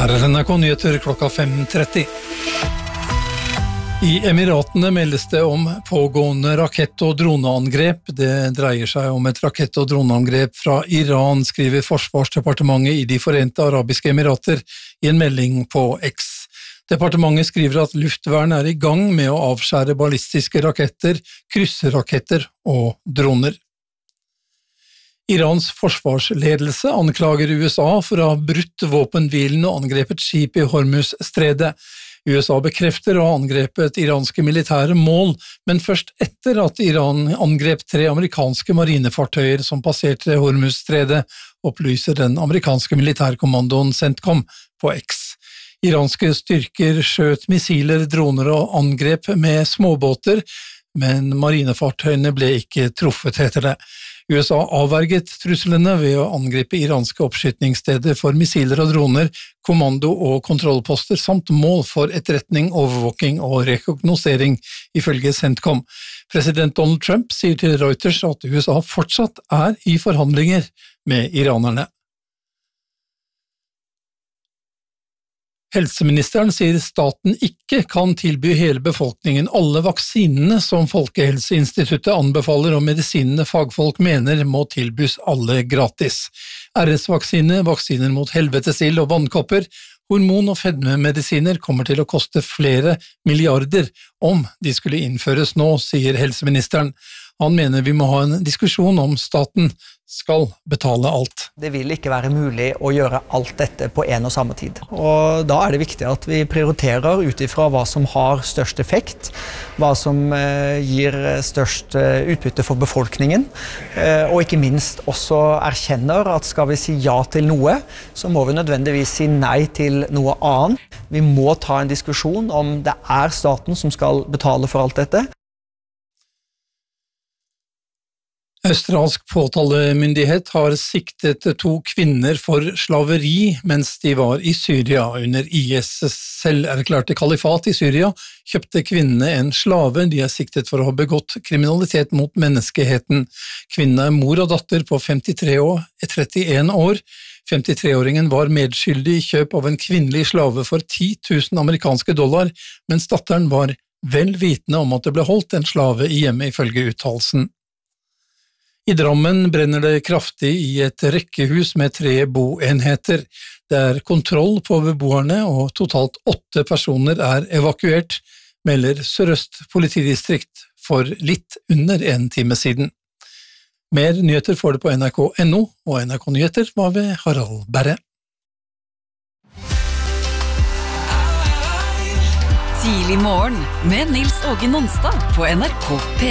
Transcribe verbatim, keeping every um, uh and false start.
Her er N R K Nyheter klokka fem tretti. I Emiratene meldes det om pågående rakett- og droneangrep. Det dreier seg om et rakett- og droneangrep fra Iran, skriver Forsvarsdepartementet i De Forente Arabiske Emirater i en melding på X. Departementet skriver at luftvern er i gang med å avskjære ballistiske raketter, krysseraketter og droner. Irans forsvarsledelse anklager U S A for å ha brutt våpenhvilen og angrepet skip i Hormuz-stredet. U S A bekrefter å ha angrepet iranske militære mål, men først etter at Iran angrep tre amerikanske marinefartøyer som passerte Hormuz-stredet, opplyser den amerikanske militærkommandoen CENTCOM på X. Iranske styrker skjøt missiler, droner og angrep med småbåter, men marinefartøyene ble ikke truffet, heter det. U S A avverget truslene ved å angripe iranske oppskytningssteder for missiler og droner, kommando- og kontrollposter samt mål for etterretning, overvåking og rekognosering, ifølge CENTCOM. President Donald Trump sier til Reuters at U S A fortsatt er i forhandlinger med iranerne. Helseministeren sier staten ikke kan tilby hele befolkningen alle vaksinene som Folkehelseinstituttet anbefaler, og medisinene fagfolk mener må tilbys alle gratis. R S-vaksine, vaksiner mot helvetesild og vannkopper, hormon- og fedmemedisiner kommer til å koste flere milliarder om de skulle innføres nå, sier helseministeren. Han mener vi må ha en diskusjon om staten skal betale alt. Det vil ikke være mulig å gjøre alt dette på en og samme tid. Og da er det viktig at vi prioriterer ut ifra hva som har størst effekt, hva som eh, gir størst eh, utbytte for befolkningen, eh, og ikke minst også erkjenner at skal vi si ja til noe, så må vi nødvendigvis si nei til noe annet. Vi må ta en diskusjon om det er staten som skal betale for alt dette. Australsk påtalemyndighet har siktet to kvinner for slaveri mens de var i Syria. Under I S selverklærte kalifat i Syria kjøpte kvinnene en slave. De er siktet for å ha begått kriminalitet mot menneskeheten. Kvinnen er mor og datter på femtitre og trettien år. femtitre-åringen var medskyldig i kjøp av en kvinnelig slave for ti tusen amerikanske dollar, mens datteren var vel vitende om at det ble holdt en slave i hjemmet, ifølge uttalelsen. I Drammen brenner det kraftig i et rekkehus med tre boenheter. Det er kontroll på beboerne, og totalt åtte personer er evakuert, melder Sør-Øst politidistrikt for litt under en time siden. Mer nyheter får du på N R K punktum N O, og N R K Nyheter var ved Harald Berre. Tidlig morgen med Nils Åge Nonstad på N R K P.